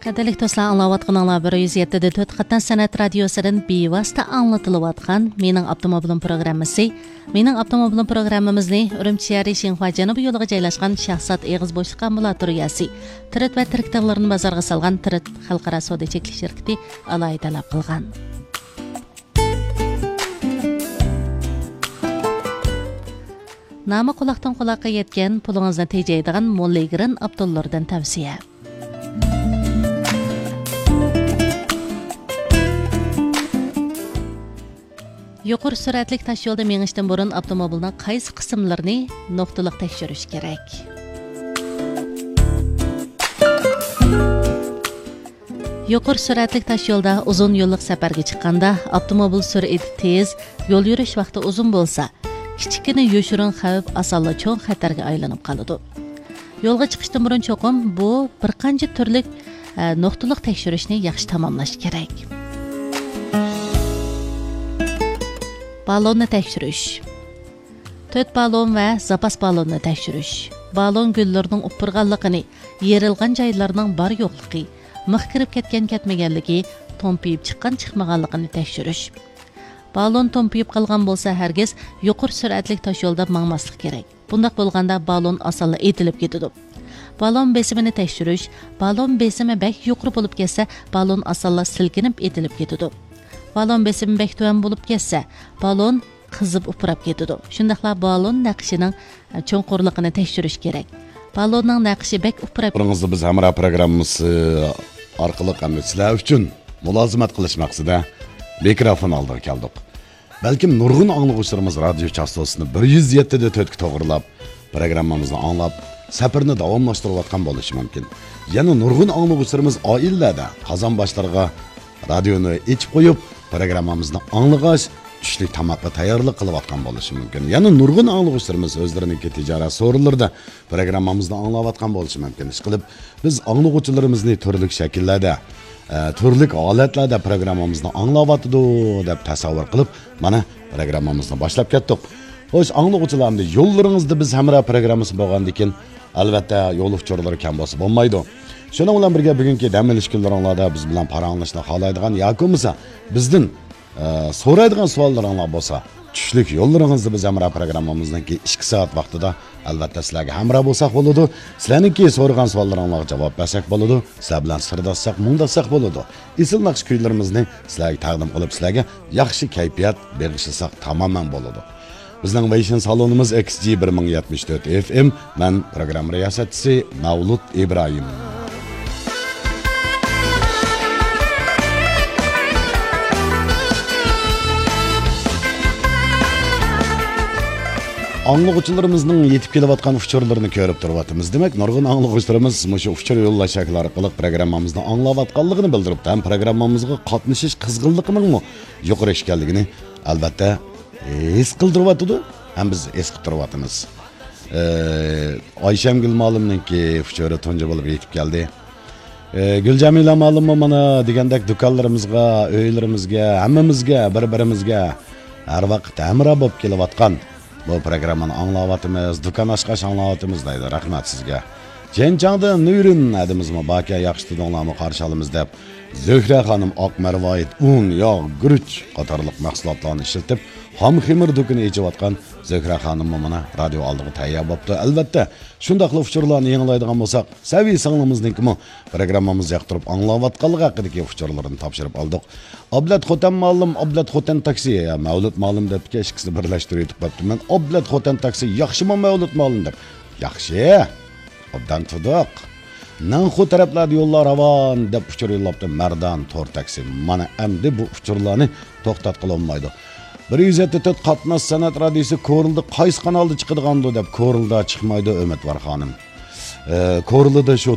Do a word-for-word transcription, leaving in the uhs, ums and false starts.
Qadirlik dostlar, anlayotganlar bir yuz yetti nöqta to'rt Qatan San'at radiosidan bevosita anglatilayotgan Mening avtomobilim programmasi. Mening avtomobilim programmamizni Urumchi shahri Shinxua janubiy yo'liga joylashgan Shahzod Eg'iz bo'shliq ambulatoriyasi, Tirit va tiriktalarni bozorga solgan Tirit xalqaro savdo cheklanish shirkati alohida talab qilgan. Nomi quloqdan quloqqa yetgan, pulingizni tejaydigan Molligirin Abdullardan tavsiya. Yuqori suratli tash yo'lda mengishdan burun avtomobilning qaysi qismlarini nuqtaliq tekshirish kerak? Yuqori suratli tash yo'lda uzun yo'llik safarga chiqqanda avtomobil sur'ati tez, yo'l yurish vaqti uzun bo'lsa, kichikina yoshirin xavf asonla cho'ng xatarga aylanib qoladi. Yo'lga chiqishdan burun cho'qim bu bir qancha turli nuqtaliq tekshirishni yaxshi tamomlash kerak. Balonni tekshirish. To'rt balon va zapas balonni tekshirish. Balon gullarining upurganligini, yerilgan joylarning bor yo'qligi, mix kirib ketgan ketmaganligi, to'mpiyib chiqqan chiqmaganligini tekshirish. Balon to'mpiyib qolgan bo'lsa, hargiz yuqori suratli tosh yo'lda mangmaslik kerak. Bundaq bo'lganda balon osonla etilib ketadi. Balon besimini tekshirish. Balon besimi bek yuqori bo'lib ketsa, balon osonla silkinib etilib ketadi. Balon besimi bek tuvan bo'lib ketsa, balon qizib upurab ketadi. Shundaqla balon naqshining cho'nqurligini tekshirish kerak. Balonning naqshi bek upurab. Buningizni biz hamra programmamiz orqali ham sizlar uchun mulozimat qilish maqsadida mikrofon oldiga keldik. Balkim nurg'un anglovchilarimiz radio chastosini bir yuz yetti nöqta to'rt ga to'g'rilab, programmamizni anglab, safarni davomlashtirayotgan bo'lishi mumkin. Yana nurg'un anglovchilarimiz oilalarda qozon boshlarga radioni ichib qo'yib, programmamizni anglag'ach, tushlik tamoqqa tayyorlik qilayotgan bo'lishi mumkin. Yana nurg'un anglovchilarimiz o'zlariniki tijorat so'rinlarida programmamizni anglayotgan bo'lishi mumkin. Ishqilib, biz anglovchilarimizni turli shakllarda, turli holatlarda programmamizni anglayotdi deb tasavvur qilib, mana programmamizni boshlab ketdik. Xo'sh, anglovchilarning yo'llaringizda biz hamra programmasi bo'lgandan keyin albatta yo'l uchurlari kam bo'lsa bo'lmaydi. Shuning bilan birga bugungi dam olish kunlaringizda biz bilan paranglashni xohlaydigan yoki bo'lmasa bizdan so'raydigan savollaringlar bo'lsa, tushlik yo'llaringizni biz hamra programmamizdan ikki soat vaqtida albatta sizlarga hamra bo'lsak bo'ladi. Sizlarningki so'ragan savollaringizga javob bersak bo'ladi. Sizlar bilan sirdoshsak, mungdasak bo'ladi. Isil naqsh kuylarimizni sizlarga taqdim qilib, sizlarga yaxshi kayfiyat berishsak tamamen bo'ladi. Bizning Vision salonimiz X G bir ming yetmish to'rt F M. Men program riyosatchisi Mavlud Ibrohim. Anglag'uchilarimizning yetib kelayotgan uchurlarini ko'rib turyapmiz. Demak, nurg'un anglag'uchilarimiz mushu uchur yo'llashaklari orqali programmamizni anglayotganligini bildiribdi. Ham programmamizga qatnashish qizg'inligining yuqori ekanligini albatta his qildiryapti. Ham biz his qildiryapmiz. Oyshamgul ma'lumningki uchuri tunji bo'lib yetib keldi. Guljamila ma'lum mana degandek do'konlarimizga, uylarimizga, hammamizga, bir-birimizga har vaqt hamroh bo'lib kelayotgan bu programmani anglayotimiz, do'kon ochqash anglayotimiz deydi. Rahmat sizga. Jenchangdan Nurin adimizmi baka yaxshi tudinglarni qarshi olamiz deb Zuhra xonim oq marvoyit, un, yog', guruch qatorliq mahsulotlarni ishlatib, xom ximir do'koni echayotgan Zuhra xonim mana radio oldiga tayyor bo'libdi. Albatta, shundaqli uchurlarni yanglaydigan bo'lsak, saviy singlimizningmi programmamizni yoqtirib anglayotganligi haqidagi uchurlarni topshirib oldik. Oblat Xotan ma'lum, Oblat Xotan taksi, Mavlud ma'lum deb ikisini birlashtirib yetibdi. Men Oblat Xotan taksi yaxshimi Mavlud ma'lum deb. Yaxshi. Obdan tuduq. Nanxu taraflarda yo'llar ravon deb uchur yo'llabdi Mardan Tor taksi. Mana endi bu uchurlarni to'xtatib olmaydi. bir yuz yetti nöqta to'rt Qatnash san'at radiosi Korilda qaysi kanalda chiqadigan deb Korilda chiqmaydi Umid var xonim. Korilda shu